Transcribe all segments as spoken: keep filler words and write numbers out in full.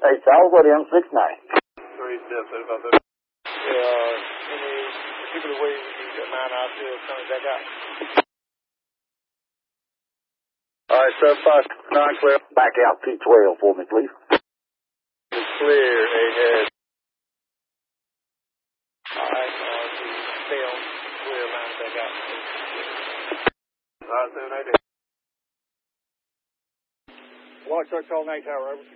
Hey, Charles, what M six nine? Three steps, about that. Yeah, uh, any particular way you can get nine out to coming back out? All right, sub five, nine clear. Back out P twelve for me, please. It's clear, ahead. All right, uh, stay on clear, line back out. All right, seven eight. Watch our call night tower, over.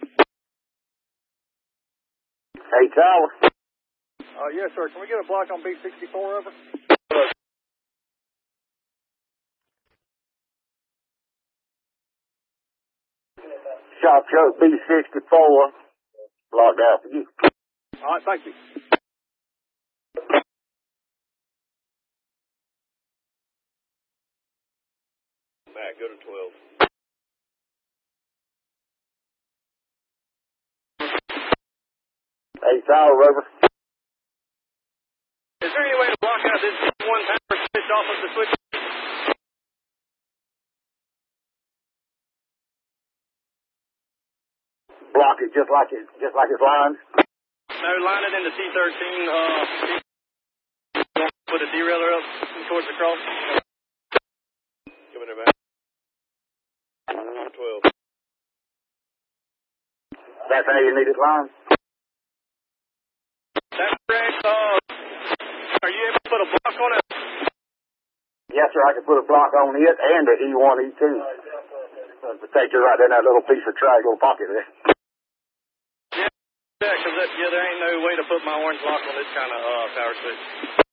Hey, Charles. Uh, yes, sir. Can we get a block on B sixty-four, over? Shop truck B sixty-four. Logged out for you. All right, thank you. Matt, go to twelve. Hey, Charles, over. Is there any way to block out this one tower switch off of the switch? Block it just like it, just like it's lined. No, line it into T thirteen. Uh, put a derailleur up towards the cross. Come in there, man. twelve. That's how you need it lined. That's correct. Uh, are you able to put a block on it? Yes, sir, I can put a block on it and the E one, E two. Uh, protector right there in that little piece of track, little pocket there. Yeah, because yeah, there ain't no way to put my orange lock on this kind of uh, power switch.